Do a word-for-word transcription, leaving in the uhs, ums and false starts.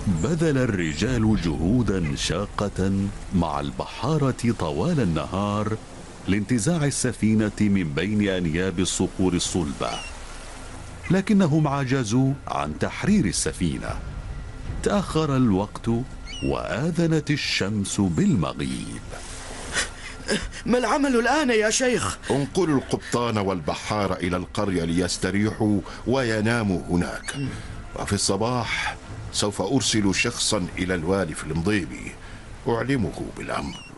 بذل الرجال جهودا شاقة مع البحارة طوال النهار لانتزاع السفينة من بين أنياب الصخور الصلبة، لكنهم عجزوا عن تحرير السفينة. تأخر الوقت وآذنت الشمس بالمغيب. ما العمل الآن يا شيخ؟ انقلوا القبطان والبحار إلى القرية ليستريحوا ويناموا هناك، وفي الصباح سوف أرسل شخصا إلى الوالي في المضيبي أعلمه بالأمر.